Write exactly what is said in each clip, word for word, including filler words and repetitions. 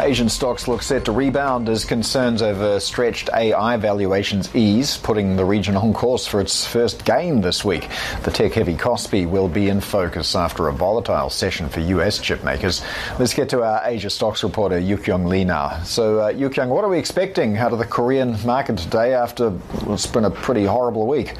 Asian stocks look set to rebound as concerns over stretched A I valuations ease, putting the region on course for its first gain this week. The tech-heavy Kospi will be in focus after a volatile session for U S chip makers. Let's get to our Asia stocks reporter, Yukyung Lee now. So, uh, Yukyung, what are we expecting out of the Korean market today after what's been a pretty horrible week?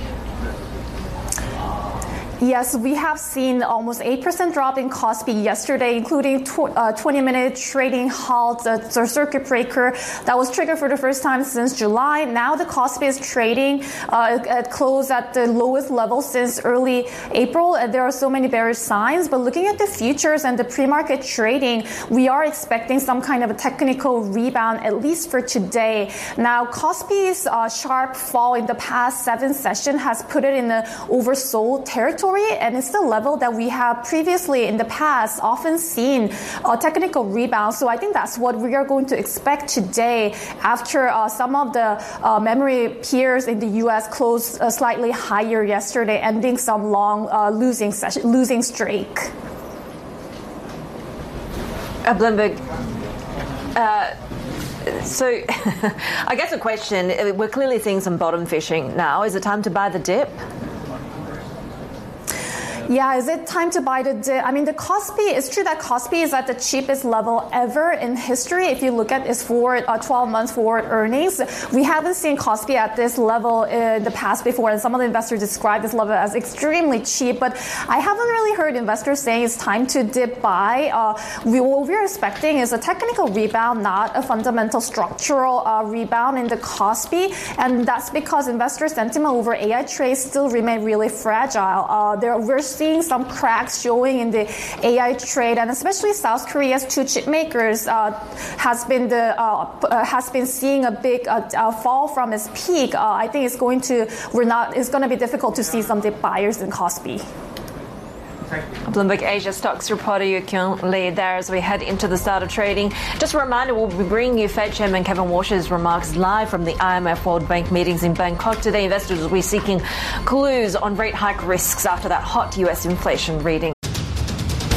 Yes, we have seen almost eight percent drop in Kospi yesterday, including twenty-minute trading halt, the circuit breaker that was triggered for the first time since July. Now the Kospi is trading uh, at close at the lowest level since early April. And there are so many bearish signs, but looking at the futures and the pre-market trading, we are expecting some kind of a technical rebound, at least for today. Now, Kospi's uh, sharp fall in the past seven sessions has put it in the oversold territory, and it's the level that we have previously in the past often seen a technical rebound. So I think that's what we are going to expect today after uh, some of the uh, memory peers in the U S closed uh, slightly higher yesterday, ending some long uh, losing session, losing streak. Uh, Bloomberg. Uh, so I guess a question, we're clearly seeing some bottom fishing now. Is it time to buy the dip? Yeah, is it time to buy the dip? I mean, the Kospi, it's true that Kospi is at the cheapest level ever in history. If you look at its forward, uh, twelve months forward earnings, we haven't seen Kospi at this level in the past before, and some of the investors describe this level as extremely cheap, but I haven't really heard investors saying it's time to dip buy. Uh, we, what we're expecting is a technical rebound, not a fundamental structural uh, rebound in the Kospi, and that's because investor sentiment over A I trades still remain really fragile. Uh, there, we're seeing some cracks showing in the A I trade, and especially South Korea's two chip makers uh, has been the uh, uh, has been seeing a big uh, uh, fall from its peak. Uh, I think it's going to we're not it's going to be difficult to see some dip buyers in Kospi. Bloomberg Asia stocks reporter Yukyung Lee there as we head into the start of trading. Just a reminder, we'll be bringing you Fed Chairman Kevin Warsh's remarks live from the I M F World Bank meetings in Bangkok today. Investors will be seeking clues on rate hike risks after that hot U S inflation reading.